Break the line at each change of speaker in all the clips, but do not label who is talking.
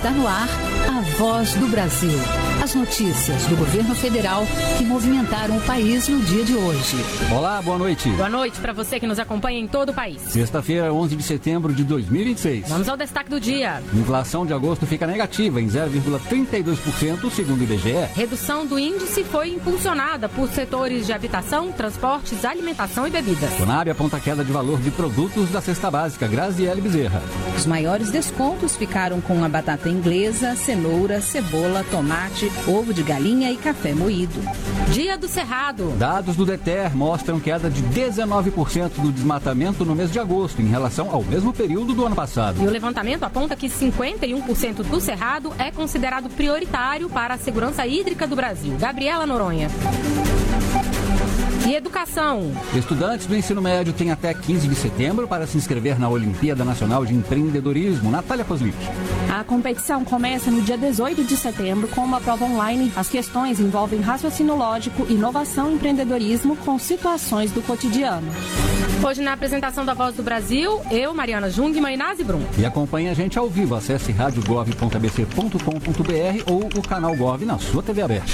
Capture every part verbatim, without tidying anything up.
Está no ar a Voz do Brasil. As notícias do governo federal que movimentaram o país no dia de hoje.
Olá, boa noite.
Boa noite para você que nos acompanha em todo o país.
Sexta-feira, onze de setembro de dois mil e vinte e seis.
Vamos ao destaque do dia.
Inflação de agosto fica negativa em zero vírgula trinta e dois por cento, segundo o I B G E.
Redução do índice foi impulsionada por setores de habitação, transportes, alimentação e bebidas.
Conab aponta queda de valor de produtos da cesta básica. Graziele Bezerra.
Os maiores descontos ficaram com a batata inglesa, cenoura, cebola, tomate, ovo de galinha e café moído.
Dia do Cerrado.
Dados do DETER mostram queda de dezenove por cento do desmatamento no mês de agosto, em relação ao mesmo período do ano passado.
E o levantamento aponta que cinquenta e um por cento do Cerrado é considerado prioritário para a segurança hídrica do Brasil. Gabriela Noronha. E educação.
Estudantes do ensino médio têm até quinze de setembro para se inscrever na Olimpíada Nacional de Empreendedorismo. Natália Kozlik.
A competição começa no dia dezoito de setembro com uma prova online. As questões envolvem raciocínio lógico, inovação e empreendedorismo com situações do cotidiano.
Hoje na apresentação da Voz do Brasil, eu, Mariana Jungmann e Nazi Brum.
E acompanhe a gente ao vivo. Acesse rádio gov ponto a b c ponto com ponto b r ou o canal Gov na sua T V aberta.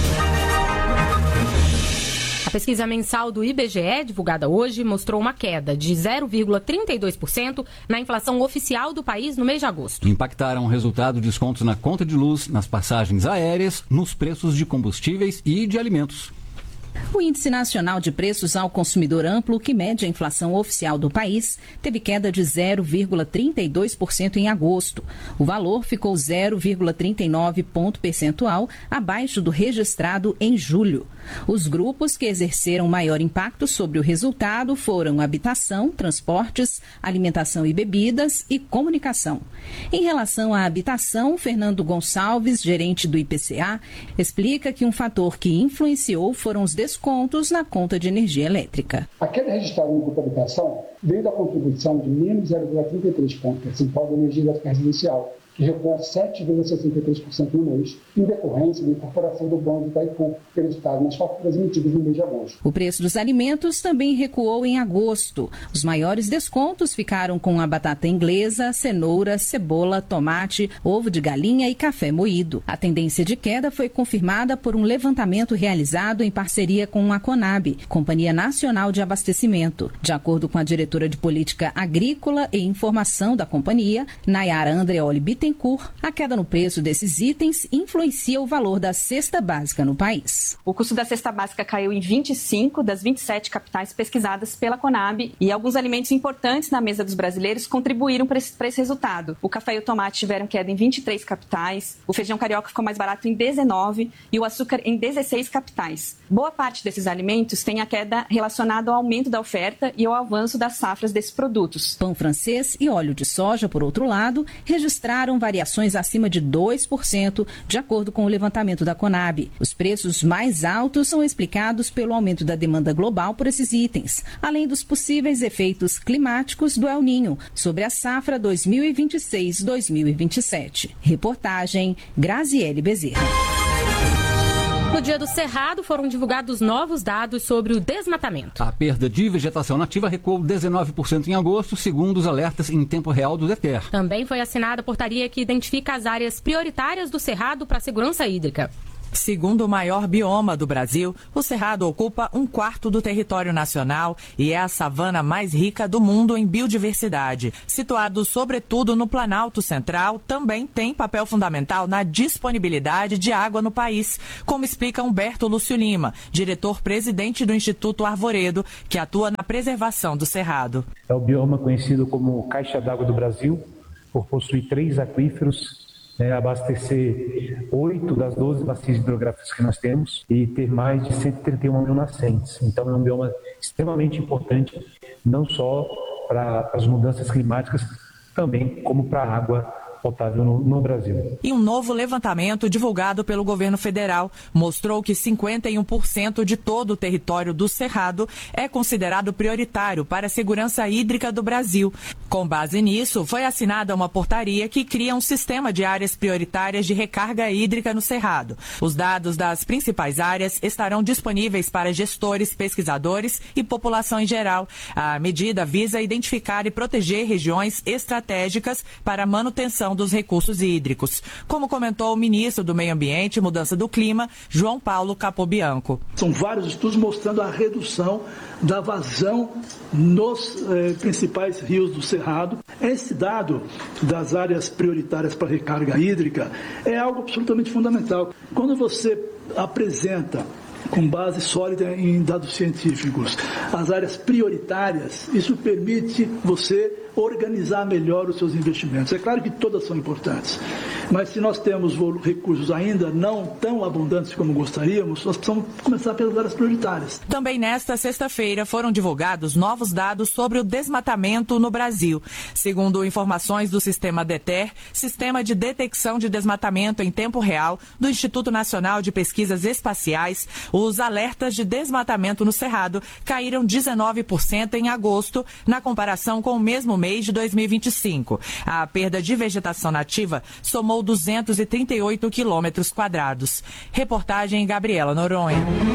A pesquisa mensal do I B G E, divulgada hoje, mostrou uma queda de zero vírgula trinta e dois por cento na inflação oficial do país no mês de agosto.
Impactaram o resultado descontos na conta de luz, nas passagens aéreas, nos preços de combustíveis e de alimentos.
O Índice Nacional de Preços ao Consumidor Amplo, que mede a inflação oficial do país, teve queda de zero vírgula trinta e dois por cento em agosto. O valor ficou zero vírgula trinta e nove ponto percentual abaixo do registrado em julho. Os grupos que exerceram maior impacto sobre o resultado foram habitação, transportes, alimentação e bebidas e comunicação. Em relação à habitação, Fernando Gonçalves, gerente do I P C A, explica que um fator que influenciou foram os descontos na conta de energia elétrica.
A queda registrada no custo da habitação veio da contribuição de menos zero vírgula trinta e três pontos percentual da energia elétrica residencial, que recuou sete vírgula sessenta e três por cento no mês, em decorrência da incorporação do bônus do Itaipu, acreditado nas faturas emitidas no mês de agosto.
O preço dos alimentos também recuou em agosto. Os maiores descontos ficaram com a batata inglesa, cenoura, cebola, tomate, ovo de galinha e café moído. A tendência de queda foi confirmada por um levantamento realizado em parceria com a Conab, Companhia Nacional de Abastecimento. De acordo com a diretora de Política Agrícola e Informação da companhia, Nayara Andreoli Bittencourt, a queda no preço desses itens influencia o valor da cesta básica no país.
O custo da cesta básica caiu em vinte e cinco das vinte e sete capitais pesquisadas pela Conab e alguns alimentos importantes na mesa dos brasileiros contribuíram para esse, para esse resultado. O café e o tomate tiveram queda em vinte e três capitais, o feijão carioca ficou mais barato em dezenove e o açúcar em dezesseis capitais. Boa parte desses alimentos tem a queda relacionada ao aumento da oferta e ao avanço das safras desses produtos.
Pão francês e óleo de soja, por outro lado, registraram variações acima de dois por cento, de acordo com o levantamento da Conab. Os preços mais altos são explicados pelo aumento da demanda global por esses itens, além dos possíveis efeitos climáticos do El Niño sobre a safra dois mil e vinte e seis dois mil e vinte e sete. Reportagem Graziele Bezerra.
No dia do Cerrado foram divulgados novos dados sobre o desmatamento.
A perda de vegetação nativa recuou dezenove por cento em agosto, segundo os alertas em tempo real do DETER.
Também foi assinada a portaria que identifica as áreas prioritárias do Cerrado para a segurança hídrica.
Segundo o maior bioma do Brasil, o Cerrado ocupa um quarto do território nacional e é a savana mais rica do mundo em biodiversidade. Situado sobretudo no Planalto Central, também tem papel fundamental na disponibilidade de água no país, como explica Humberto Lúcio Lima, diretor-presidente do Instituto Arvoredo, que atua na preservação do Cerrado.
É o bioma conhecido como Caixa d'Água do Brasil, por possuir três aquíferos, É, abastecer oito das doze bacias hidrográficas que nós temos e ter mais de cento e trinta e uma mil nascentes. Então é um bioma extremamente importante, não só para as mudanças climáticas, também como para a água potável no, no Brasil.
E um novo levantamento divulgado pelo governo federal mostrou que cinquenta e um por cento de todo o território do Cerrado é considerado prioritário para a segurança hídrica do Brasil. Com base nisso, foi assinada uma portaria que cria um sistema de áreas prioritárias de recarga hídrica no Cerrado. Os dados das principais áreas estarão disponíveis para gestores, pesquisadores e população em geral. A medida visa identificar e proteger regiões estratégicas para a manutenção gestão dos recursos hídricos, como comentou o ministro do Meio Ambiente e Mudança do Clima, João Paulo Capobianco.
São vários estudos mostrando a redução da vazão nos eh, principais rios do Cerrado. Esse dado das áreas prioritárias para recarga hídrica é algo absolutamente fundamental. Quando você apresenta com base sólida em dados científicos as áreas prioritárias, isso permite você organizar melhor os seus investimentos. É claro que todas são importantes, mas se nós temos recursos ainda não tão abundantes como gostaríamos, nós precisamos começar pelas áreas prioritárias.
Também nesta sexta-feira foram divulgados novos dados sobre o desmatamento no Brasil. Segundo informações do Sistema DETER, Sistema de Detecção de Desmatamento em Tempo Real do Instituto Nacional de Pesquisas Espaciais, os alertas de desmatamento no Cerrado caíram dezenove por cento em agosto, na comparação com o mesmo mês de dois mil e vinte e cinco. A perda de vegetação nativa somou duzentos e trinta e oito quilômetros quadrados. Reportagem Gabriela Noronha.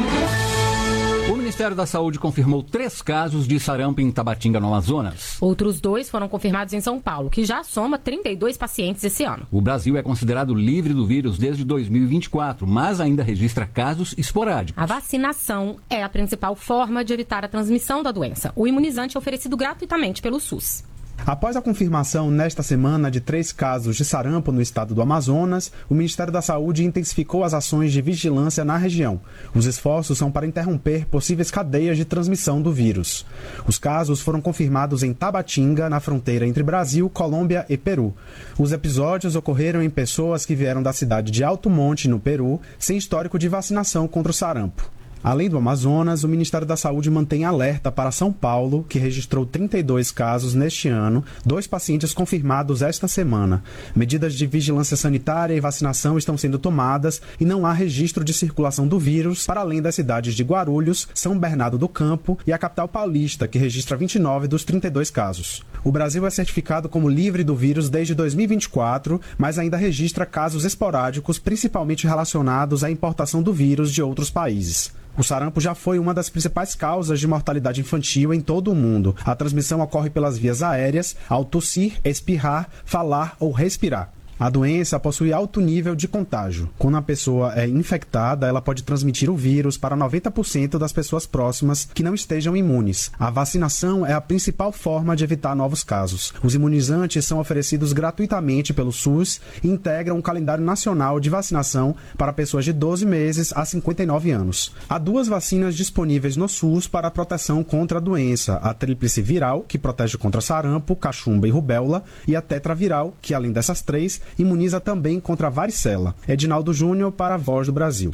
O Ministério da Saúde confirmou três casos de sarampo em Tabatinga, no Amazonas.
Outros dois foram confirmados em São Paulo, que já soma trinta e dois pacientes esse ano.
O Brasil é considerado livre do vírus desde dois mil e vinte e quatro, mas ainda registra casos esporádicos.
A vacinação é a principal forma de evitar a transmissão da doença. O imunizante é oferecido gratuitamente pelo SUS.
Após a confirmação nesta semana de três casos de sarampo no estado do Amazonas, o Ministério da Saúde intensificou as ações de vigilância na região. Os esforços são para interromper possíveis cadeias de transmissão do vírus. Os casos foram confirmados em Tabatinga, na fronteira entre Brasil, Colômbia e Peru. Os episódios ocorreram em pessoas que vieram da cidade de Alto Monte, no Peru, sem histórico de vacinação contra o sarampo. Além do Amazonas, o Ministério da Saúde mantém alerta para São Paulo, que registrou trinta e dois casos neste ano, dois pacientes confirmados esta semana. Medidas de vigilância sanitária e vacinação estão sendo tomadas e não há registro de circulação do vírus para além das cidades de Guarulhos, São Bernardo do Campo e a capital paulista, que registra vinte e nove dos trinta e dois casos. O Brasil é certificado como livre do vírus desde dois mil e vinte e quatro, mas ainda registra casos esporádicos, principalmente relacionados à importação do vírus de outros países. O sarampo já foi uma das principais causas de mortalidade infantil em todo o mundo. A transmissão ocorre pelas vias aéreas, ao tossir, espirrar, falar ou respirar. A doença possui alto nível de contágio. Quando a pessoa é infectada, ela pode transmitir o vírus para noventa por cento das pessoas próximas que não estejam imunes. A vacinação é a principal forma de evitar novos casos. Os imunizantes são oferecidos gratuitamente pelo SUS e integram um calendário nacional de vacinação para pessoas de doze meses a cinquenta e nove anos. Há duas vacinas disponíveis no SUS para a proteção contra a doença: a tríplice viral, que protege contra sarampo, cachumba e rubéola, e a tetraviral, que além dessas três, imuniza também contra a varicela. Edinaldo Júnior para a Voz do Brasil.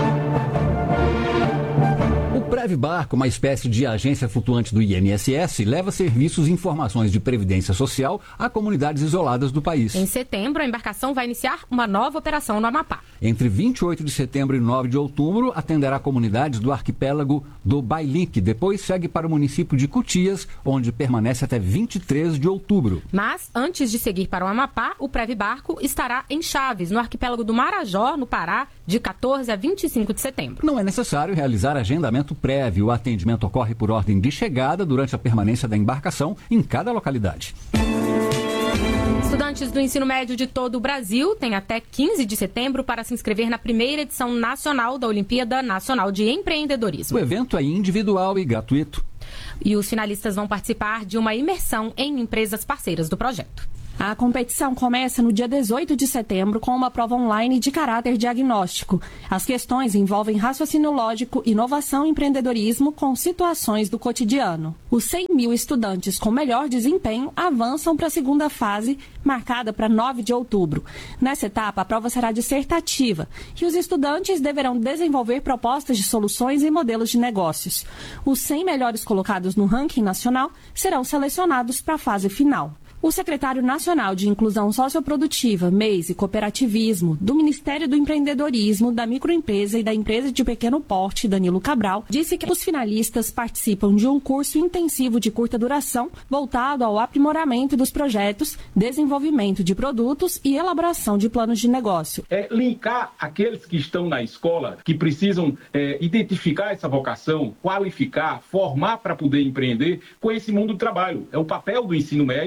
O Previbarco, uma espécie de agência flutuante do I N S S, leva serviços e informações de previdência social a comunidades isoladas do país.
Em setembro, a embarcação vai iniciar uma nova operação no Amapá.
Entre vinte e oito de setembro e nove de outubro, atenderá comunidades do arquipélago do Bailique. Depois segue para o município de Cutias, onde permanece até vinte e três de outubro.
Mas, antes de seguir para o Amapá, o Previbarco estará em Chaves, no arquipélago do Marajó, no Pará, de quatorze a vinte e cinco de setembro.
Não é necessário realizar agendamento prévio. O atendimento ocorre por ordem de chegada durante a permanência da embarcação em cada localidade.
Estudantes do ensino médio de todo o Brasil têm até quinze de setembro para se inscrever na primeira edição nacional da Olimpíada Nacional de Empreendedorismo.
O evento é individual e gratuito.
E os finalistas vão participar de uma imersão em empresas parceiras do projeto.
A competição começa no dia dezoito de setembro com uma prova online de caráter diagnóstico. As questões envolvem raciocínio lógico, inovação e empreendedorismo com situações do cotidiano. Os cem mil estudantes com melhor desempenho avançam para a segunda fase, marcada para nove de outubro. Nessa etapa, a prova será dissertativa e os estudantes deverão desenvolver propostas de soluções e modelos de negócios. Os cem melhores colocados no ranking nacional serão selecionados para a fase final. O secretário nacional de Inclusão Socioprodutiva, M E I S e Cooperativismo, do Ministério do Empreendedorismo, da Microempresa e da Empresa de Pequeno Porte, Danilo Cabral, disse que os finalistas participam de um curso intensivo de curta duração voltado ao aprimoramento dos projetos, desenvolvimento de produtos e elaboração de planos de negócio.
É linkar aqueles que estão na escola, que precisam é, identificar essa vocação, qualificar, formar para poder empreender com esse mundo do trabalho. É o papel do ensino médio, é formar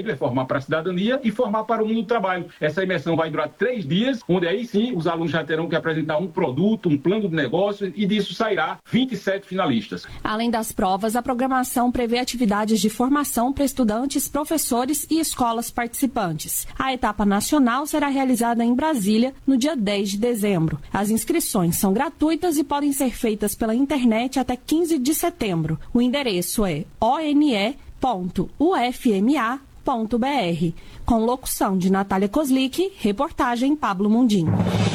para a cidadania e formar para o mundo do trabalho. Essa imersão vai durar três dias, onde aí sim os alunos já terão que apresentar um produto, um plano de negócio, e disso sairá vinte e sete finalistas.
Além das provas, a programação prevê atividades de formação para estudantes, professores e escolas participantes. A etapa nacional será realizada em Brasília no dia dez de dezembro. As inscrições são gratuitas e podem ser feitas pela internet até quinze de setembro. O endereço é o n e ponto u f m a ponto b r. Com locução de Natália Kozlik, reportagem Pablo Mundim.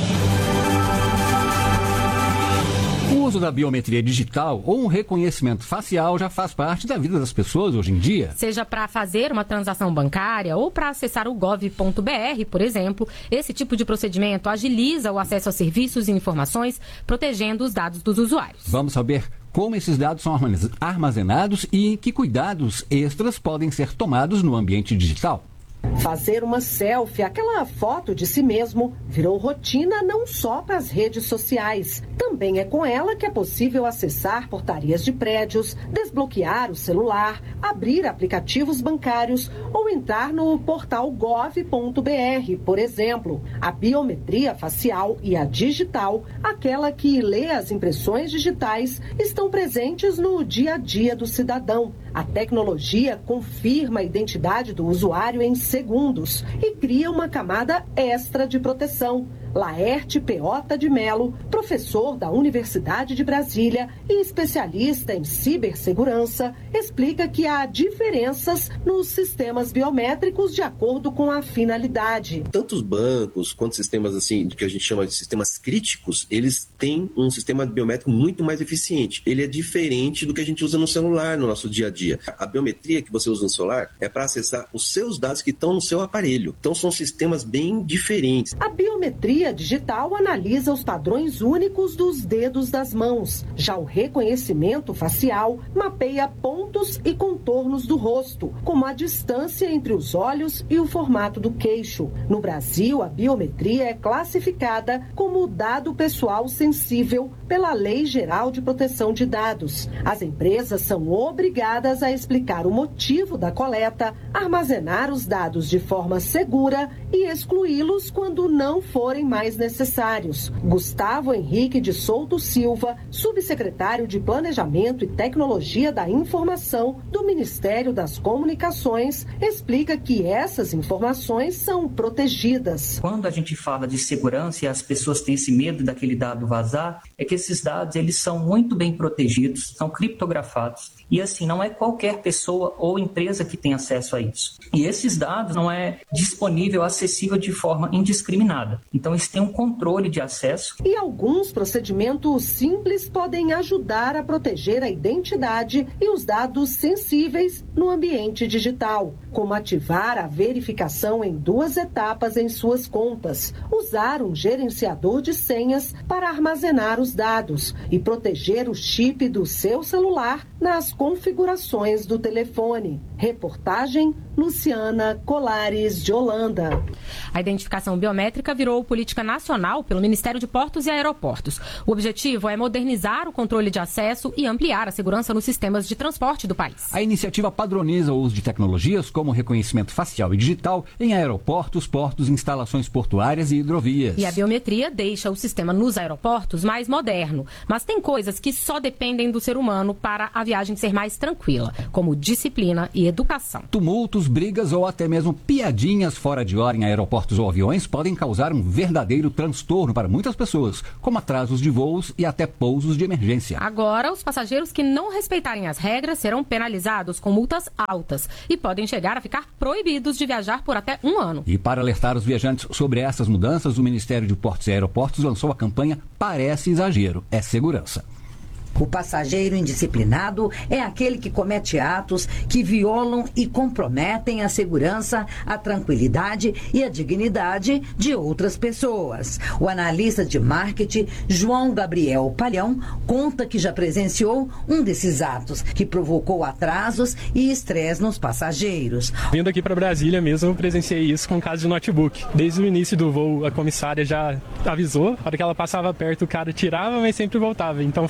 O uso da biometria digital ou um reconhecimento facial já faz parte da vida das pessoas hoje em dia.
Seja para fazer uma transação bancária ou para acessar o gov ponto b r, por exemplo, esse tipo de procedimento agiliza o acesso a serviços e informações, protegendo os dados dos usuários.
Vamos saber como esses dados são armazenados e que cuidados extras podem ser tomados no ambiente digital.
Fazer uma selfie, aquela foto de si mesmo, virou rotina não só para as redes sociais. Também é com ela que é possível acessar portarias de prédios, desbloquear o celular, abrir aplicativos bancários ou entrar no portal gov ponto b r, por exemplo. A biometria facial e a digital, aquela que lê as impressões digitais, estão presentes no dia a dia do cidadão. A tecnologia confirma a identidade do usuário em segundos e cria uma camada extra de proteção. Laerte Peota de Melo, professor da Universidade de Brasília e especialista em cibersegurança, explica que há diferenças nos sistemas biométricos de acordo com a finalidade.
Tanto os bancos quanto sistemas assim, que a gente chama de sistemas críticos, eles têm um sistema biométrico muito mais eficiente. Ele é diferente do que a gente usa no celular, no nosso dia a dia. A biometria que você usa no celular é para acessar os seus dados que estão no seu aparelho. Então são sistemas bem diferentes.
A biometria A digital analisa os padrões únicos dos dedos das mãos. Já o reconhecimento facial mapeia pontos e contornos do rosto, como a distância entre os olhos e o formato do queixo. No Brasil, a biometria é classificada como dado pessoal sensível pela Lei Geral de Proteção de Dados. As empresas são obrigadas a explicar o motivo da coleta, armazenar os dados de forma segura e excluí-los quando não forem mais necessários. Gustavo Henrique de Souto Silva, subsecretário de Planejamento e Tecnologia da Informação do Ministério das Comunicações, explica que essas informações são protegidas.
Quando a gente fala de segurança e as pessoas têm esse medo daquele dado vazar, é que esses dados eles são muito bem protegidos, são criptografados. E assim, não é qualquer pessoa ou empresa que tem acesso a isso. E esses dados não é disponível, acessível de forma indiscriminada. Então, eles têm um controle de acesso.
E alguns procedimentos simples podem ajudar a proteger a identidade e os dados sensíveis no ambiente digital, como ativar a verificação em duas etapas em suas contas, usar um gerenciador de senhas para armazenar os dados e proteger o chip do seu celular nas configurações do telefone. Reportagem Luciana Colares, de Holanda.
A identificação biométrica virou política nacional pelo Ministério de Portos e Aeroportos. O objetivo é modernizar o controle de acesso e ampliar a segurança nos sistemas de transporte do país.
A iniciativa padroniza o uso de tecnologias como reconhecimento facial e digital em aeroportos, portos, instalações portuárias e hidrovias.
E a biometria deixa o sistema nos aeroportos mais moderno. Mas tem coisas que só dependem do ser humano para a viagem ser mais tranquila, como disciplina e educação.
Tumultos, brigas ou até mesmo piadinhas fora de hora em aeroportos ou aviões podem causar um verdadeiro transtorno para muitas pessoas, como atrasos de voos e até pousos de emergência.
Agora, os passageiros que não respeitarem as regras serão penalizados com multas altas e podem chegar a ficar proibidos de viajar por até um ano.
E para alertar os viajantes sobre essas mudanças, o Ministério de Portos e Aeroportos lançou a campanha Parece Exagero, é Segurança.
O passageiro indisciplinado é aquele que comete atos que violam e comprometem a segurança, a tranquilidade e a dignidade de outras pessoas. O analista de marketing João Gabriel Palhão conta que já presenciou um desses atos que provocou atrasos e estresse nos passageiros.
Vindo aqui para Brasília mesmo, eu presenciei isso com o caso de notebook. Desde o início do voo, a comissária já avisou, na hora que ela passava perto, o cara tirava, mas sempre voltava. Então foi o voo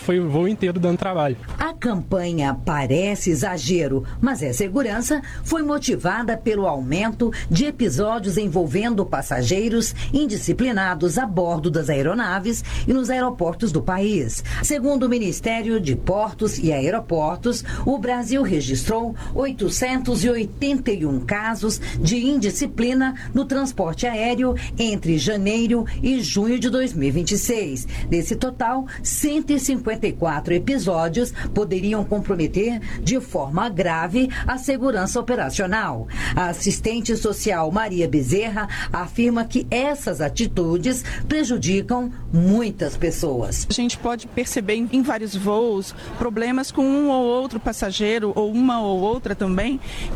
inteiro dando trabalho.
A campanha parece exagero, mas é segurança, foi motivada pelo aumento de episódios envolvendo passageiros indisciplinados a bordo das aeronaves e nos aeroportos do país. Segundo o Ministério de Portos e Aeroportos, o Brasil registrou oitocentos e oitenta e um casos de indisciplina no transporte aéreo entre janeiro e junho de dois mil e vinte e seis. Desse total, cento e cinquenta e quatro episódios poderiam comprometer de forma grave a segurança operacional. A assistente social Maria Bezerra afirma que essas atitudes prejudicam muitas pessoas.
A gente pode perceber em vários voos problemas com um ou outro passageiro, ou uma ou outra também,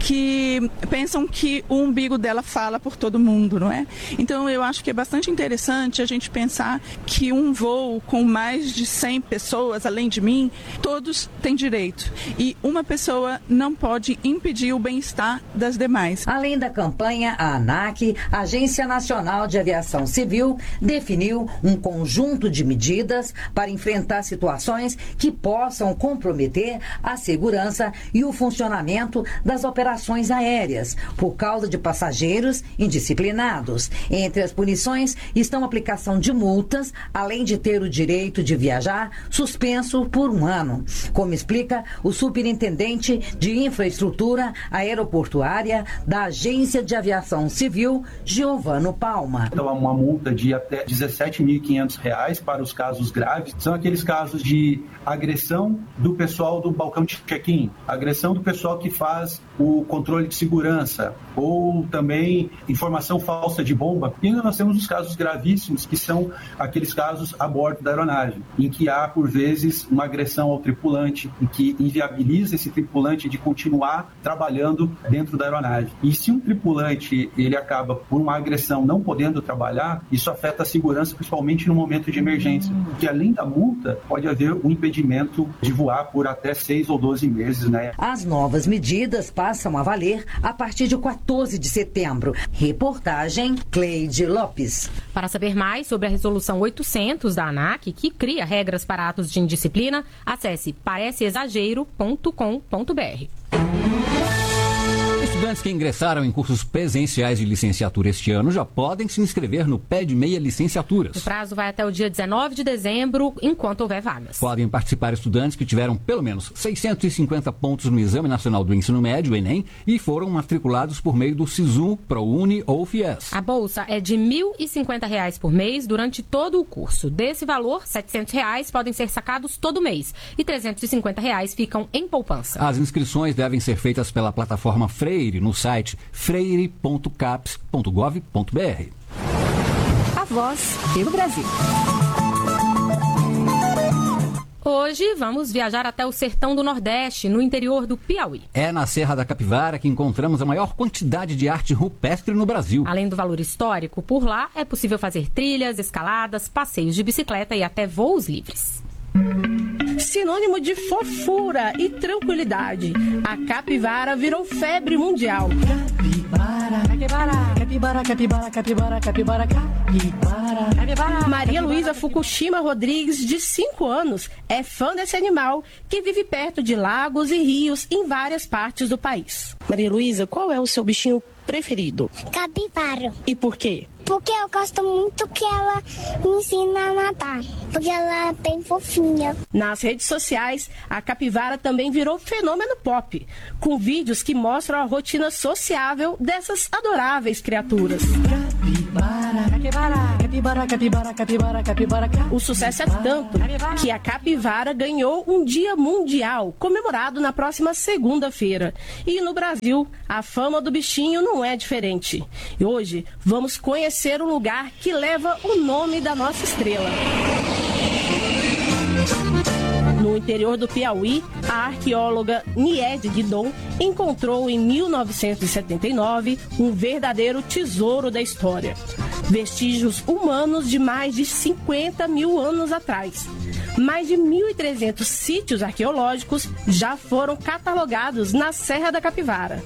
que pensam que o umbigo dela fala por todo mundo, não é? Então eu acho que é bastante interessante a gente pensar que um voo com mais de cem pessoas, além de mim, todos têm direito. E uma pessoa não pode impedir o bem-estar das demais.
Além da campanha, a ANAC, Agência Nacional de Aviação Civil, definiu um conjunto de medidas para enfrentar situações que possam comprometer a segurança e o funcionamento das operações aéreas, por causa de passageiros indisciplinados. Entre as punições estão a aplicação de multas, além de ter o direito de viajar suspenso por um ano, como explica o superintendente de infraestrutura aeroportuária da Agência de Aviação Civil, Giovano Palma.
Então, há uma multa de até dezessete mil e quinhentos reais para os casos graves. São aqueles casos de agressão do pessoal do balcão de check-in, agressão do pessoal que faz o controle de segurança, ou também informação falsa de bomba. E ainda nós temos os casos gravíssimos, que são aqueles casos a bordo da aeronave, em que há, por vezes, uma agressão ao tripulante, em que inviabiliza esse tripulante de continuar trabalhando dentro da aeronave. E se um tripulante ele acaba por uma agressão não podendo trabalhar, isso afeta a segurança, principalmente no momento de emergência, porque além da multa, pode haver um impedimento de voar por até seis ou doze meses, né?
As novas medidas passam a valer a partir de quatorze de setembro. Reportagem Cleide Lopes.
Para saber mais sobre a resolução oitocentos da ANAC, que cria regras para atos de indisciplina, acesse parece exagero ponto com ponto br.
Estudantes que ingressaram em cursos presenciais de licenciatura este ano já podem se inscrever no Pé de Meia Licenciaturas.
O prazo vai até o dia dezenove de dezembro, enquanto houver vagas.
Podem participar estudantes que tiveram pelo menos seiscentos e cinquenta pontos no Exame Nacional do Ensino Médio, Enem, e foram matriculados por meio do SISU, ProUni ou FIES.
A bolsa é de mil e cinquenta reais por mês durante todo o curso. Desse valor, setecentos reais podem ser sacados todo mês e trezentos e cinquenta reais ficam em poupança.
As inscrições devem ser feitas pela plataforma Freire no site freire ponto caps ponto gov ponto br.
A voz pelo Brasil.
Hoje vamos viajar até o sertão do Nordeste, no interior do Piauí.
É na Serra da Capivara que encontramos a maior quantidade de arte rupestre no Brasil.
Além do valor histórico, por lá é possível fazer trilhas, escaladas, passeios de bicicleta e até voos livres.
Sinônimo de fofura e tranquilidade, a capivara virou febre mundial. Capibara, capibara, capibara, capibara, capibara, capibara, capibara. Maria Luísa Fukushima Rodrigues, de cinco anos, é fã desse animal que vive perto de lagos e rios em várias partes do país. Maria Luísa, qual é o seu bichinho preferido?
Capivara.
E por quê?
Porque eu gosto muito que ela me ensina a nadar, porque ela é bem fofinha.
Nas redes sociais, a capivara também virou fenômeno pop, com vídeos que mostram a rotina sociável dessas adoráveis criaturas. Capibara, capibara, capibara, capibara, capibara, capibara. O sucesso é tanto que a capivara ganhou um dia mundial, comemorado na próxima segunda-feira. E no Brasil, a fama do bichinho não é diferente. E hoje, vamos conhecer ser um lugar que leva o nome da nossa estrela. No interior do Piauí, a arqueóloga Niede Guidon encontrou em mil novecentos e setenta e nove um verdadeiro tesouro da história. Vestígios humanos de mais de cinquenta mil anos atrás. Mais de mil e trezentos sítios arqueológicos já foram catalogados na Serra da Capivara.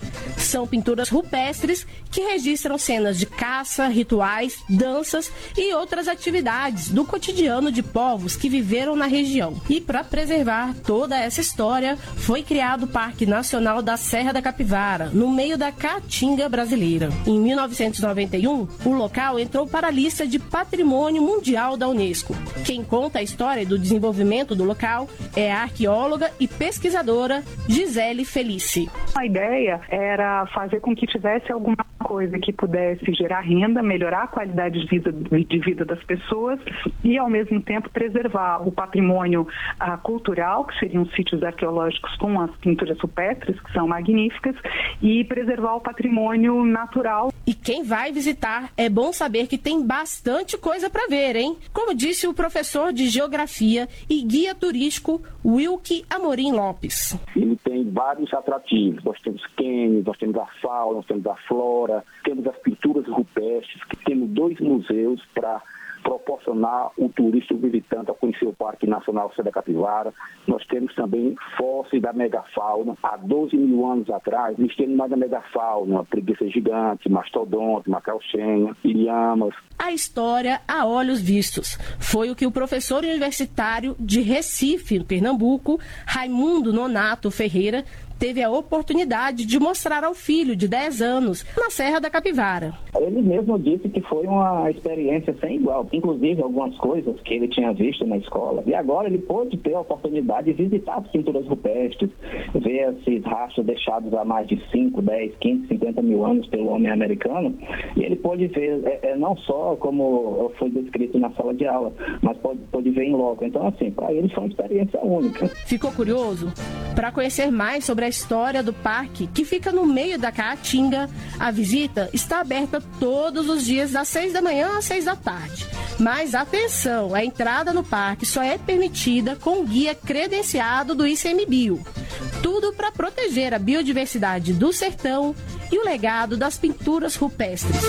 São pinturas rupestres que registram cenas de caça, rituais, danças e outras atividades do cotidiano de povos que viveram na região. E para preservar toda essa história, foi criado o Parque Nacional da Serra da Capivara, no meio da Caatinga brasileira. Em mil novecentos e noventa e um, o local entrou para a lista de Patrimônio Mundial da Unesco. Quem conta a história do desenvolvimento do local é a arqueóloga e pesquisadora Gisele Felice.
A ideia era fazer com que tivesse alguma coisa que pudesse gerar renda, melhorar a qualidade de vida, de vida das pessoas e, ao mesmo tempo, preservar o patrimônio ah, cultural, que seriam sítios arqueológicos com as pinturas rupestres, que são magníficas, e preservar o patrimônio natural.
E quem vai visitar, é bom saber que tem bastante coisa para ver, hein? Como disse o professor de Geografia e guia turístico Wilke Amorim Lopes.
Ele tem vários atrativos. Nós temos cânions, nós temos a fauna, nós temos a flora, temos as pinturas rupestres, temos dois museus para proporcionar o turista visitante a conhecer o Parque Nacional Serra da Capivara. Nós temos também fósseis da megafauna. Há doze mil anos atrás, nós temos mais da megafauna, preguiça gigante, mastodonte, macauchenha, ilhamas.
A história a olhos vistos. Foi o que o professor universitário de Recife, Pernambuco, Raimundo Nonato Ferreira, teve a oportunidade de mostrar ao filho de dez anos na Serra da Capivara.
Ele mesmo disse que foi uma experiência sem igual, inclusive algumas coisas que ele tinha visto na escola. E agora ele pôde ter a oportunidade de visitar as pinturas rupestres, ver esses rastros deixados há mais de cinco, dez, quinze, cinquenta mil anos pelo homem americano. E ele pôde ver, é, é, não só como foi descrito na sala de aula, mas pode, pode ver em loco. Então, assim, para ele foi uma experiência única.
Ficou curioso? Para conhecer mais sobre a história do parque, que fica no meio da Caatinga, a visita está aberta todos os dias das seis da manhã às seis da tarde. Mas atenção, a entrada no parque só é permitida com guia credenciado do I C M B I O. Tudo para proteger a biodiversidade do sertão e o legado das pinturas rupestres.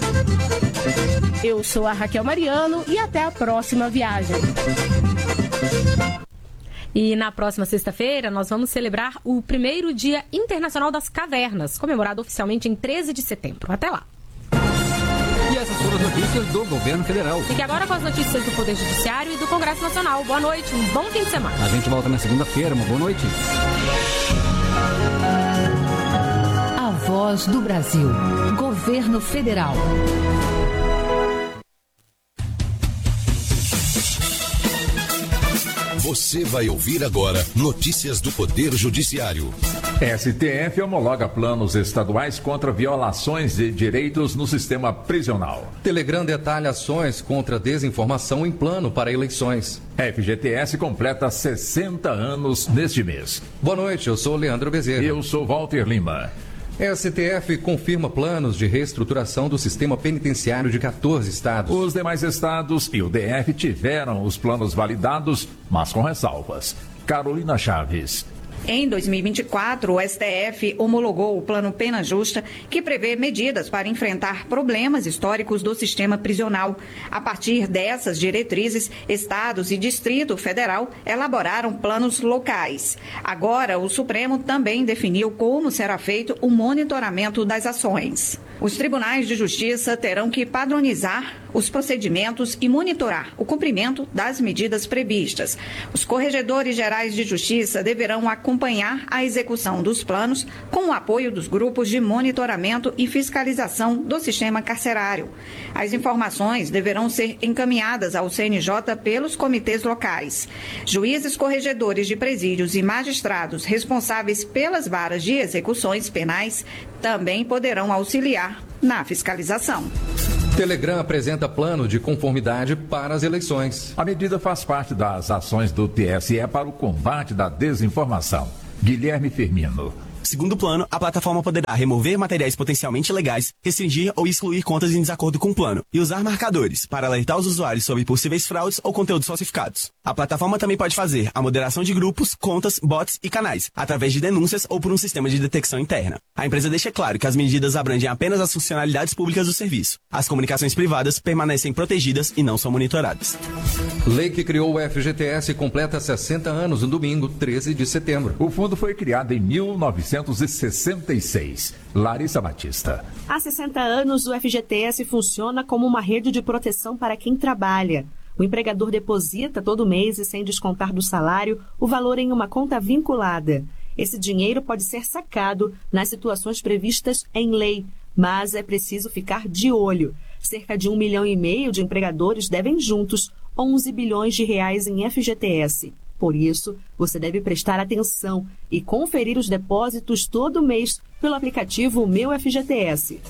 Eu sou a Raquel Mariano e até a próxima viagem.
E na próxima sexta-feira nós vamos celebrar o primeiro Dia Internacional das Cavernas, comemorado oficialmente em treze de setembro. Até lá!
E essas foram as notícias do Governo Federal.
Fique agora com as notícias do Poder Judiciário e do Congresso Nacional. Boa noite, um bom fim de semana.
A gente volta na segunda-feira, uma boa noite.
A Voz do Brasil. Governo Federal.
Você vai ouvir agora notícias do Poder Judiciário.
S T F homologa planos estaduais contra violações de direitos no sistema prisional.
Telegram detalha ações contra desinformação em plano para eleições.
F G T S completa sessenta anos neste mês.
Boa noite, eu sou Leandro Bezerra.
Eu sou Walter Lima.
S T F confirma planos de reestruturação do sistema penitenciário de quatorze estados.
Os demais estados e o D F tiveram os planos validados, mas com ressalvas. Carolina Chaves.
Em dois mil e vinte e quatro, o S T F homologou o Plano Pena Justa, que prevê medidas para enfrentar problemas históricos do sistema prisional. A partir dessas diretrizes, estados e Distrito Federal elaboraram planos locais. Agora, o Supremo também definiu como será feito o monitoramento das ações. Os tribunais de justiça terão que padronizar os procedimentos e monitorar o cumprimento das medidas previstas. Os corregedores gerais de justiça deverão acompanhar a execução dos planos com o apoio dos grupos de monitoramento e fiscalização do sistema carcerário. As informações deverão ser encaminhadas ao C N J pelos comitês locais. Juízes corregedores de presídios e magistrados responsáveis pelas varas de execuções penais também poderão auxiliar na fiscalização.
Telegram apresenta plano de conformidade para as eleições.
A medida faz parte das ações do T S E para o combate da desinformação. Guilherme Firmino.
Segundo o plano, a plataforma poderá remover materiais potencialmente ilegais, restringir ou excluir contas em desacordo com o plano e usar marcadores para alertar os usuários sobre possíveis fraudes ou conteúdos falsificados. A plataforma também pode fazer a moderação de grupos, contas, bots e canais, através de denúncias ou por um sistema de detecção interna. A empresa deixa claro que as medidas abrangem apenas as funcionalidades públicas do serviço. As comunicações privadas permanecem protegidas e não são monitoradas.
Lei que criou o F G T S completa sessenta anos no domingo, treze de setembro.
O fundo foi criado em mil novecentos e sessenta e seis. Larissa Batista.
Há sessenta anos, o F G T S funciona como uma rede de proteção para quem trabalha. O empregador deposita todo mês e, sem descontar do salário, o valor em uma conta vinculada. Esse dinheiro pode ser sacado nas situações previstas em lei, mas é preciso ficar de olho. Cerca de um milhão e meio de empregadores devem juntos onze bilhões de reais em F G T S. Por isso, você deve prestar atenção e conferir os depósitos todo mês pelo aplicativo Meu F G T S.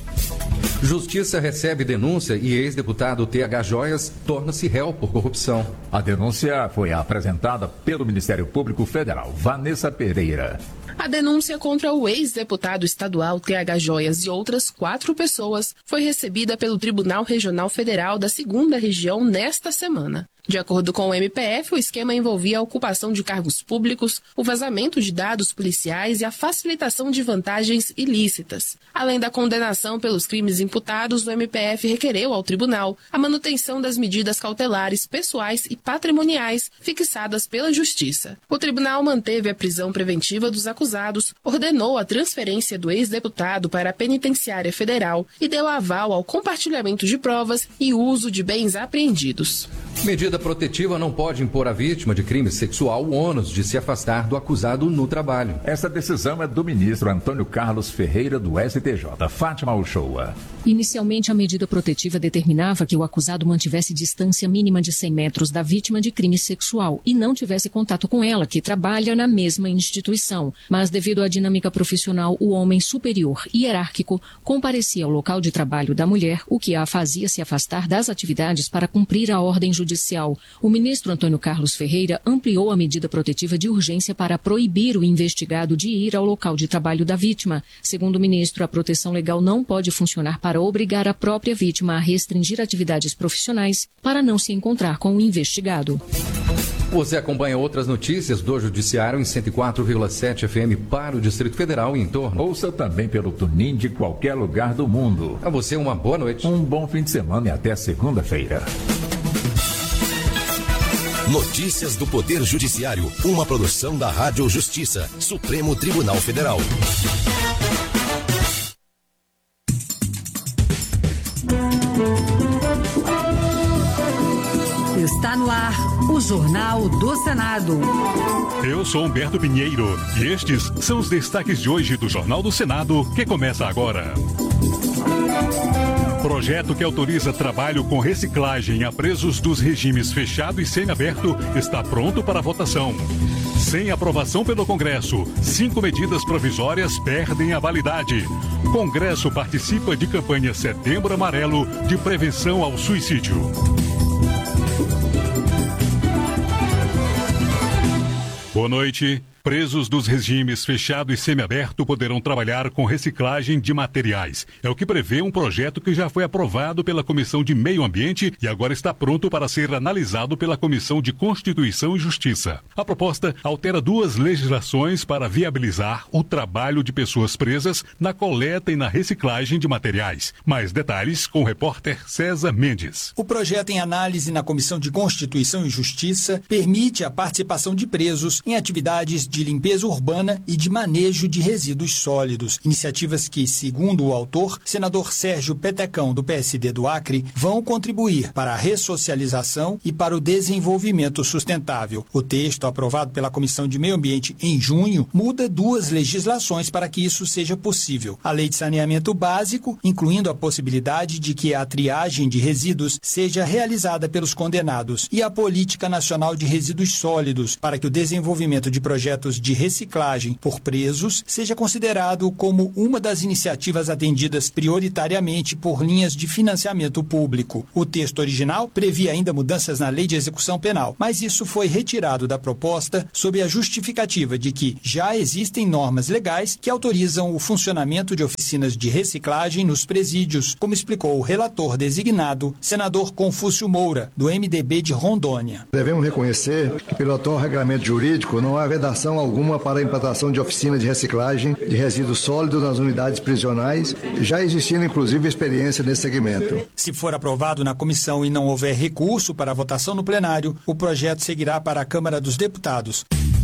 Justiça recebe denúncia e ex-deputado T H Joias torna-se réu por corrupção.
A denúncia foi apresentada pelo Ministério Público Federal. Vanessa Pereira.
A denúncia contra o ex-deputado estadual T H Joias e outras quatro pessoas foi recebida pelo Tribunal Regional Federal da segunda Região nesta semana. De acordo com o M P F, o esquema envolvia a ocupação de cargos públicos, o vazamento de dados policiais e a facilitação de vantagens ilícitas. Além da condenação pelos crimes imputados, o M P F requereu ao tribunal a manutenção das medidas cautelares pessoais e patrimoniais fixadas pela Justiça. O tribunal manteve a prisão preventiva dos acusados, ordenou a transferência do ex-deputado para a penitenciária federal e deu aval ao compartilhamento de provas e uso de bens apreendidos.
Medida protetiva não pode impor à vítima de crime sexual o ônus de se afastar do acusado no trabalho.
Essa decisão é do ministro Antônio Carlos Ferreira, do S T J. Fátima Uchoa.
Inicialmente, a medida protetiva determinava que o acusado mantivesse distância mínima de cem metros da vítima de crime sexual e não tivesse contato com ela, que trabalha na mesma instituição. Mas, devido à dinâmica profissional, o homem superior hierárquico comparecia ao local de trabalho da mulher, o que a fazia se afastar das atividades para cumprir a ordem judicial. O ministro Antônio Carlos Ferreira ampliou a medida protetiva de urgência para proibir o investigado de ir ao local de trabalho da vítima. Segundo o ministro, a proteção legal não pode funcionar para obrigar a própria vítima a restringir atividades profissionais para não se encontrar com o investigado.
Você acompanha outras notícias do Judiciário em cento e quatro vírgula sete F M para o Distrito Federal e em torno.
Ouça também pelo TuneIn de qualquer lugar do mundo.
A você uma boa noite.
Um bom fim de semana e até segunda-feira.
Notícias do Poder Judiciário, uma produção da Rádio Justiça, Supremo Tribunal Federal.
Está no ar o Jornal do Senado.
Eu sou Humberto Pinheiro e estes são os destaques de hoje do Jornal do Senado, que começa agora. Projeto que autoriza trabalho com reciclagem a presos dos regimes fechado e semiaberto está pronto para votação. Sem aprovação pelo Congresso, cinco medidas provisórias perdem a validade. Congresso participa de campanha Setembro Amarelo de prevenção ao suicídio. Boa noite. Presos dos regimes fechado e semiaberto poderão trabalhar com reciclagem de materiais. É o que prevê um projeto que já foi aprovado pela Comissão de Meio Ambiente e agora está pronto para ser analisado pela Comissão de Constituição e Justiça. A proposta altera duas legislações para viabilizar o trabalho de pessoas presas na coleta e na reciclagem de materiais. Mais detalhes com o repórter César Mendes.
O projeto em análise na Comissão de Constituição e Justiça permite a participação de presos em atividades de limpeza urbana e de manejo de resíduos sólidos. Iniciativas que, segundo o autor, senador Sérgio Petecão, do P S D do Acre, vão contribuir para a ressocialização e para o desenvolvimento sustentável. O texto, aprovado pela Comissão de Meio Ambiente em junho, muda duas legislações para que isso seja possível. A Lei de Saneamento Básico, incluindo a possibilidade de que a triagem de resíduos seja realizada pelos condenados, e a Política Nacional de Resíduos Sólidos, para que o desenvolvimento de projetos projetos de reciclagem por presos seja considerado como uma das iniciativas atendidas prioritariamente por linhas de financiamento público. O texto original previa ainda mudanças na lei de execução penal, mas isso foi retirado da proposta sob a justificativa de que já existem normas legais que autorizam o funcionamento de oficinas de reciclagem nos presídios, como explicou o relator designado, senador Confúcio Moura, do M D B de Rondônia.
Devemos reconhecer que, pelo atual regulamento jurídico, não há vedação alguma para a implantação de oficinas de reciclagem de resíduos sólidos nas unidades prisionais, já existindo inclusive experiência nesse segmento.
Se for aprovado na comissão e não houver recurso para a votação no plenário, o projeto seguirá para a Câmara dos Deputados.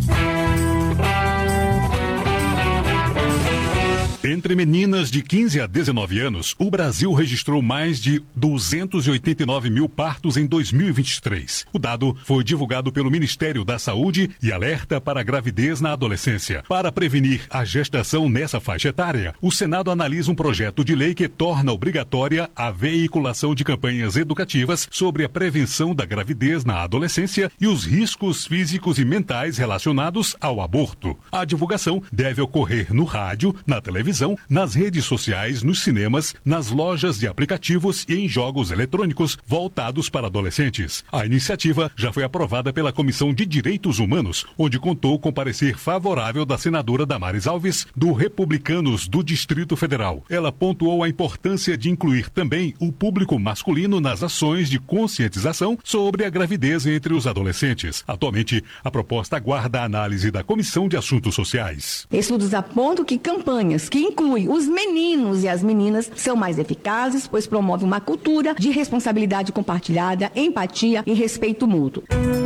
Entre meninas de quinze a dezenove anos, o Brasil registrou mais de duzentos e oitenta e nove mil partos em dois mil e vinte e três. O dado foi divulgado pelo Ministério da Saúde e alerta para a gravidez na adolescência. Para prevenir a gestação nessa faixa etária, o Senado analisa um projeto de lei que torna obrigatória a veiculação de campanhas educativas sobre a prevenção da gravidez na adolescência e os riscos físicos e mentais relacionados ao aborto. A divulgação deve ocorrer no rádio, na televisão, nas redes sociais, nos cinemas, nas lojas de aplicativos e em jogos eletrônicos voltados para adolescentes. A iniciativa já foi aprovada pela Comissão de Direitos Humanos, onde contou com parecer favorável da senadora Damares Alves, do Republicanos do Distrito Federal. Ela pontuou a importância de incluir também o público masculino nas ações de conscientização sobre a gravidez entre os adolescentes. Atualmente, a proposta aguarda a análise da Comissão de Assuntos Sociais.
Estudos apontam que campanhas que incluem os meninos e as meninas são mais eficazes, pois promove uma cultura de responsabilidade compartilhada, empatia e respeito mútuo.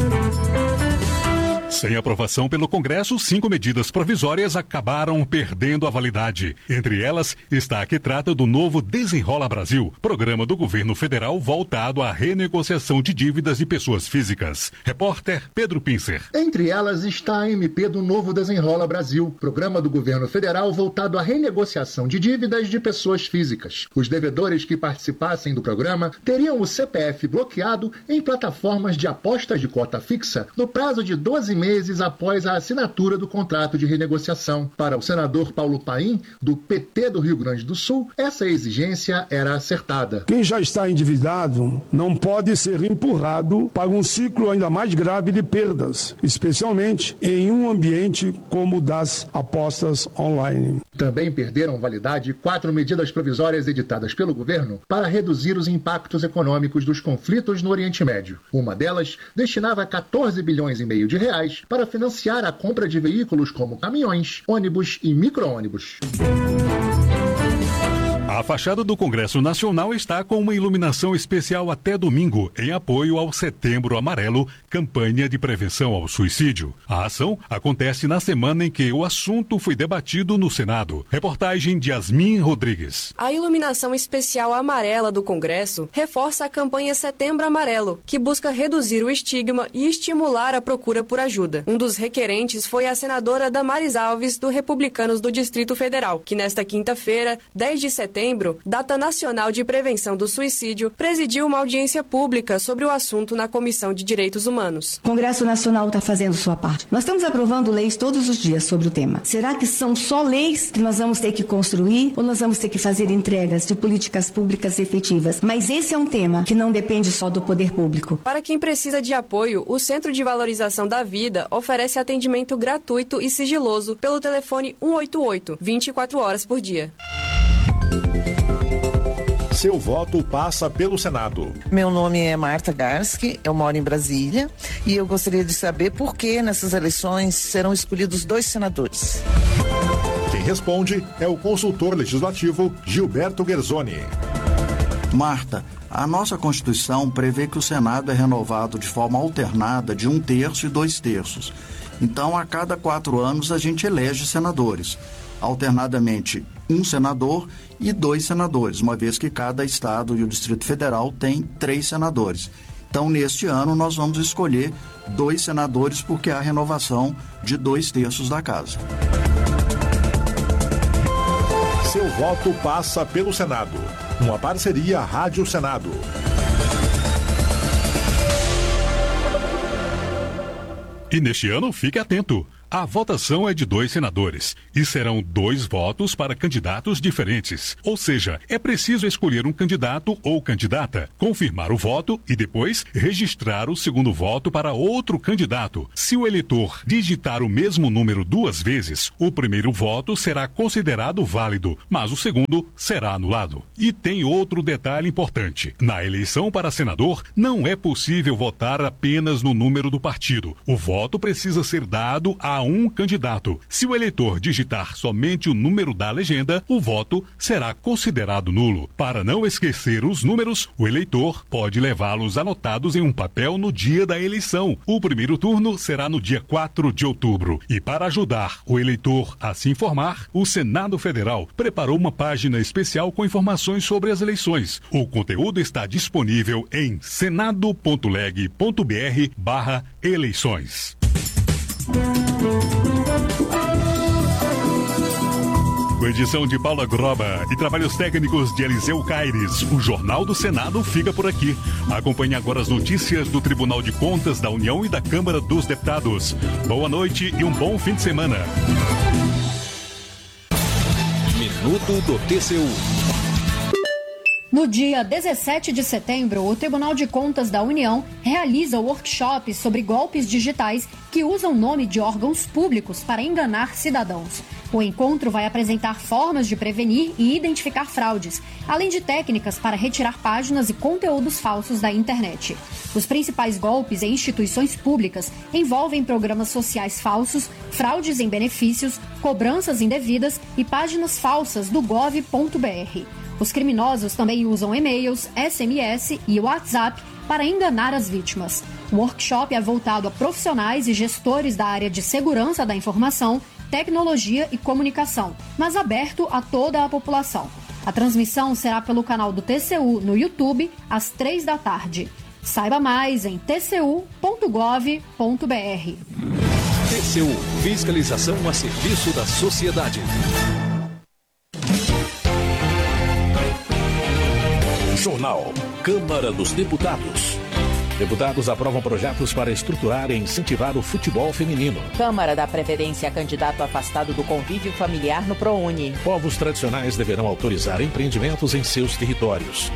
Sem aprovação pelo Congresso, cinco medidas provisórias acabaram perdendo a validade. Entre elas está a que trata do novo Desenrola Brasil, programa do governo federal voltado à renegociação de dívidas de pessoas físicas. Repórter Pedro Pincer.
Entre elas está a M P do novo Desenrola Brasil, programa do governo federal voltado à renegociação de dívidas de pessoas físicas. Os devedores que participassem do programa teriam o C P F bloqueado em plataformas de apostas de cota fixa no prazo de doze meses após a assinatura do contrato de renegociação. Para o senador Paulo Paim, do P T do Rio Grande do Sul, essa exigência era acertada.
Quem já está endividado não pode ser empurrado para um ciclo ainda mais grave de perdas, especialmente em um ambiente como o das apostas online.
Também perderam validade quatro medidas provisórias editadas pelo governo para reduzir os impactos econômicos dos conflitos no Oriente Médio. Uma delas destinava quatorze bilhões e meio de reais para financiar a compra de veículos como caminhões, ônibus e micro-ônibus.
A fachada do Congresso Nacional está com uma iluminação especial até domingo, em apoio ao Setembro Amarelo, campanha de prevenção ao suicídio. A ação acontece na semana em que o assunto foi debatido no Senado. Reportagem de Yasmin Rodrigues.
A iluminação especial amarela do Congresso reforça a campanha Setembro Amarelo, que busca reduzir o estigma e estimular a procura por ajuda. Um dos requerentes foi a senadora Damares Alves, do Republicanos do Distrito Federal, que nesta quinta-feira, dez de setembro, data nacional de prevenção do suicídio, presidiu uma audiência pública sobre o assunto na Comissão de Direitos Humanos.
O Congresso Nacional está fazendo sua parte. Nós estamos aprovando leis todos os dias sobre o tema. Será que são só leis que nós vamos ter que construir ou nós vamos ter que fazer entregas de políticas públicas efetivas? Mas esse é um tema que não depende só do poder público.
Para quem precisa de apoio, o Centro de Valorização da Vida oferece atendimento gratuito e sigiloso pelo telefone um oito oito, vinte e quatro horas por dia.
Seu voto passa pelo Senado.
Meu nome é Marta Garski, eu moro em Brasília e eu gostaria de saber por que nessas eleições serão escolhidos dois senadores.
Quem responde é o consultor legislativo Gilberto Guerzoni.
Marta, a nossa Constituição prevê que o Senado é renovado de forma alternada de um terço e dois terços. Então, a cada quatro anos a gente elege senadores. Alternadamente, um senador e dois senadores, uma vez que cada estado e o Distrito Federal tem três senadores. Então, neste ano, nós vamos escolher dois senadores porque há a renovação de dois terços da casa.
Seu voto passa pelo Senado. Uma parceria Rádio Senado.
E neste ano, fique atento. A votação é de dois senadores e serão dois votos para candidatos diferentes. Ou seja, é preciso escolher um candidato ou candidata, confirmar o voto e depois registrar o segundo voto para outro candidato. Se o eleitor digitar o mesmo número duas vezes, o primeiro voto será considerado válido, mas o segundo será anulado. E tem outro detalhe importante. Na eleição para senador, não é possível votar apenas no número do partido. O voto precisa ser dado a um candidato. Se o eleitor digitar somente o número da legenda, o voto será considerado nulo. Para não esquecer os números, o eleitor pode levá-los anotados em um papel no dia da eleição. O primeiro turno será no dia quatro de outubro. E para ajudar o eleitor a se informar, o Senado Federal preparou uma página especial com informações sobre as eleições. O conteúdo está disponível em senado.leg.br barra eleições. Com edição de Paula Groba e trabalhos técnicos de Eliseu Caires, o Jornal do Senado fica por aqui. Acompanhe agora as notícias do Tribunal de Contas da União e da Câmara dos Deputados. Boa noite e um bom fim de semana.
Minuto do T C U.
No dia dezessete de setembro, o Tribunal de Contas da União realiza workshops sobre golpes digitais que usam o nome de órgãos públicos para enganar cidadãos. O encontro vai apresentar formas de prevenir e identificar fraudes, além de técnicas para retirar páginas e conteúdos falsos da internet. Os principais golpes em instituições públicas envolvem programas sociais falsos, fraudes em benefícios, cobranças indevidas e páginas falsas do gov ponto br. Os criminosos também usam e-mails, S M S e WhatsApp para enganar as vítimas. O workshop é voltado a profissionais e gestores da área de segurança da informação, tecnologia e comunicação, mas aberto a toda a população. A transmissão será pelo canal do T C U no YouTube, às três da tarde. Saiba mais em t c u ponto gov ponto br.
T C U, fiscalização a serviço da sociedade. Jornal Câmara dos Deputados. Deputados aprovam projetos para estruturar e incentivar o futebol feminino.
Câmara dá preferência a candidato afastado do convívio familiar no ProUni.
Povos tradicionais deverão autorizar empreendimentos em seus territórios.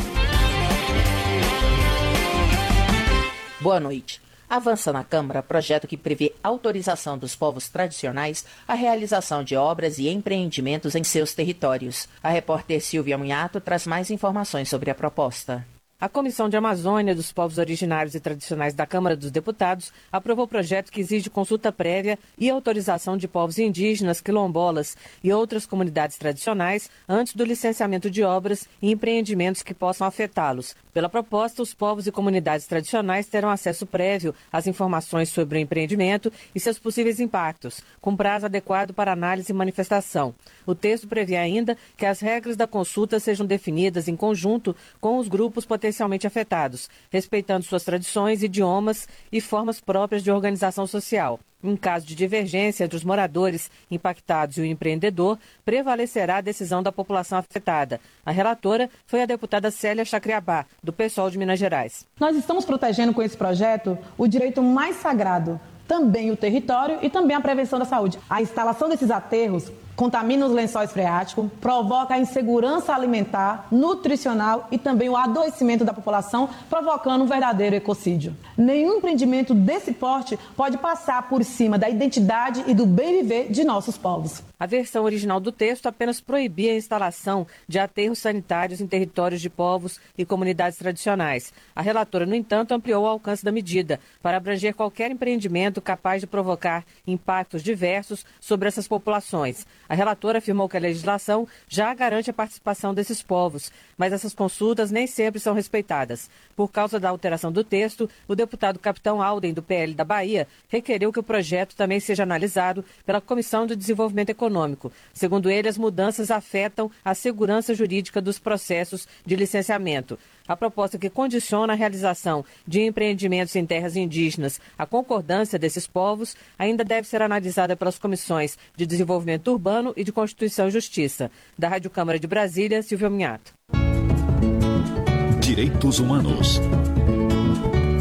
Boa noite. Avança na Câmara projeto que prevê autorização dos povos tradicionais à realização de obras e empreendimentos em seus territórios. A repórter Silvia Munhato traz mais informações sobre a proposta.
A Comissão de Amazônia dos Povos Originários e Tradicionais da Câmara dos Deputados aprovou o projeto que exige consulta prévia e autorização de povos indígenas, quilombolas e outras comunidades tradicionais antes do licenciamento de obras e empreendimentos que possam afetá-los. Pela proposta, os povos e comunidades tradicionais terão acesso prévio às informações sobre o empreendimento e seus possíveis impactos, com prazo adequado para análise e manifestação. O texto prevê ainda que as regras da consulta sejam definidas em conjunto com os grupos potencialmente afetados, respeitando suas tradições, idiomas e formas próprias de organização social. Em caso de divergência entre os moradores impactados e o empreendedor, prevalecerá a decisão da população afetada. A relatora foi a deputada Célia Chacriabá, do PSOL de Minas Gerais.
Nós estamos protegendo com esse projeto o direito mais sagrado, também o território e também a prevenção da saúde. A instalação desses aterros contamina os lençóis freáticos, provoca a insegurança alimentar, nutricional e também o adoecimento da população, provocando um verdadeiro ecocídio. Nenhum empreendimento desse porte pode passar por cima da identidade e do bem viver de nossos povos.
A versão original do texto apenas proibia a instalação de aterros sanitários em territórios de povos e comunidades tradicionais. A relatora, no entanto, ampliou o alcance da medida para abranger qualquer empreendimento capaz de provocar impactos diversos sobre essas populações. A relatora afirmou que a legislação já garante a participação desses povos, mas essas consultas nem sempre são respeitadas. Por causa da alteração do texto, o deputado Capitão Alden, do P L da Bahia, requereu que o projeto também seja analisado pela Comissão de Desenvolvimento Econômico. Segundo ele, as mudanças afetam a segurança jurídica dos processos de licenciamento. A proposta que condiciona a realização de empreendimentos em terras indígenas à concordância desses povos ainda deve ser analisada pelas comissões de Desenvolvimento Urbano e de Constituição e Justiça. Da Rádio Câmara de Brasília, Silvia Minhato.
Direitos Humanos. A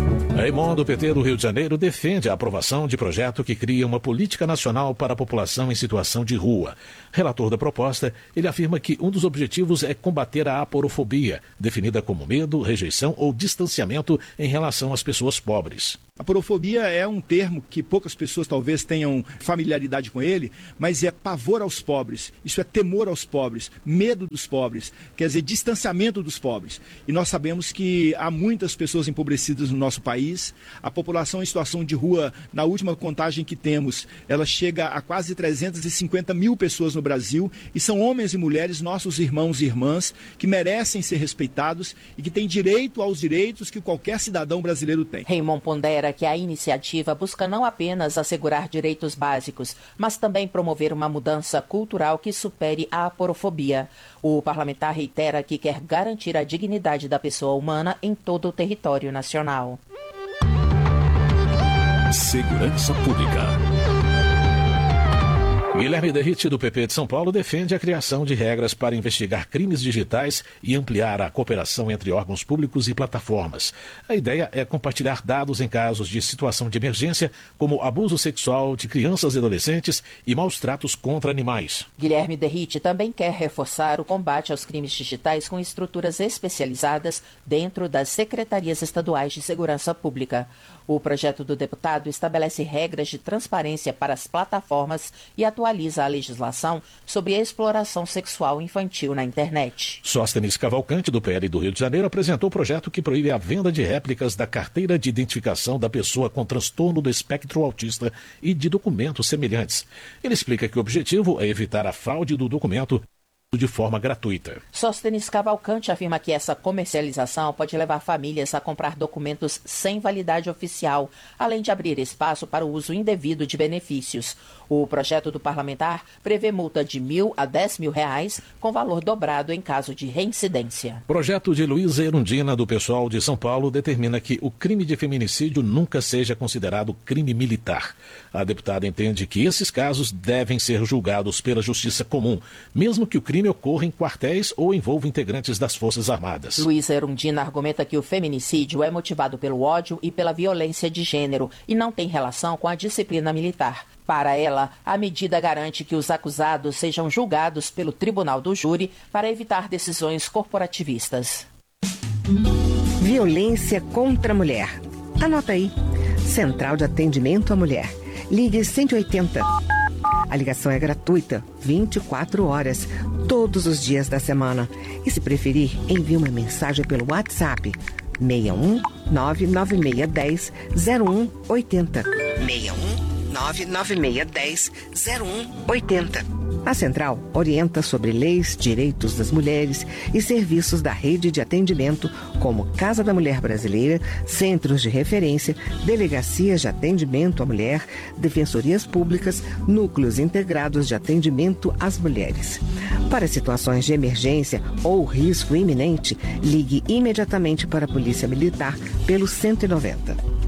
Raymond, do P T do Rio de Janeiro, defende a aprovação de projeto que cria uma política nacional para a população em situação de rua. Relator da proposta, ele afirma que um dos objetivos é combater a aporofobia, definida como medo, rejeição ou distanciamento em relação às pessoas pobres.
A porofobia é um termo que poucas pessoas talvez tenham familiaridade com ele, mas é pavor aos pobres, isso é temor aos pobres, medo dos pobres, quer dizer, distanciamento dos pobres. E nós sabemos que há muitas pessoas empobrecidas no nosso país, a população em situação de rua, na última contagem que temos, ela chega a quase trezentas e cinquenta mil pessoas no Brasil, e são homens e mulheres, nossos irmãos e irmãs, que merecem ser respeitados e que têm direito aos direitos que qualquer cidadão brasileiro tem.
Raymond pondera que a iniciativa busca não apenas assegurar direitos básicos, mas também promover uma mudança cultural que supere a aporofobia. O parlamentar reitera que quer garantir a dignidade da pessoa humana em todo o território nacional.
Segurança Pública. Guilherme Derrite, do P P de São Paulo, defende a criação de regras para investigar crimes digitais e ampliar a cooperação entre órgãos públicos e plataformas. A ideia é compartilhar dados em casos de situação de emergência, como abuso sexual de crianças e adolescentes e maus tratos contra animais.
Guilherme Derrite também quer reforçar o combate aos crimes digitais com estruturas especializadas dentro das secretarias estaduais de segurança pública. O projeto do deputado estabelece regras de transparência para as plataformas e atualiza a legislação sobre a exploração sexual infantil na internet.
Sóstenes Cavalcante, do P L do Rio de Janeiro, apresentou o projeto que proíbe a venda de réplicas da carteira de identificação da pessoa com transtorno do espectro autista e de documentos semelhantes. Ele explica que o objetivo é evitar a fraude do documento de forma gratuita.
Sóstenes Cavalcante afirma que essa comercialização pode levar famílias a comprar documentos sem validade oficial, além de abrir espaço para o uso indevido de benefícios. O projeto do parlamentar prevê multa de mil a dez mil reais, com valor dobrado em caso de reincidência.
Projeto de Luísa Erundina, do PSOL de São Paulo, determina que o crime de feminicídio nunca seja considerado crime militar. A deputada entende que esses casos devem ser julgados pela justiça comum, mesmo que o crime ocorra em quartéis ou envolva integrantes das Forças Armadas.
Luísa Erundina argumenta que o feminicídio é motivado pelo ódio e pela violência de gênero e não tem relação com a disciplina militar. Para ela, a medida garante que os acusados sejam julgados pelo tribunal do júri para evitar decisões corporativistas.
Violência contra a mulher. Anota aí. Central de Atendimento à Mulher. Ligue cento e oitenta. A ligação é gratuita, vinte e quatro horas, todos os dias da semana. E se preferir, envie uma mensagem pelo WhatsApp seis um nove nove seis um zero um oito zero. seis um nove nove seis um zero um oito zero. A Central orienta sobre leis, direitos das mulheres e serviços da rede de atendimento, como Casa da Mulher Brasileira, centros de referência, delegacias de atendimento à mulher, defensorias públicas, núcleos integrados de atendimento às mulheres. Para situações de emergência ou risco iminente, ligue imediatamente para a Polícia Militar pelo cento e noventa.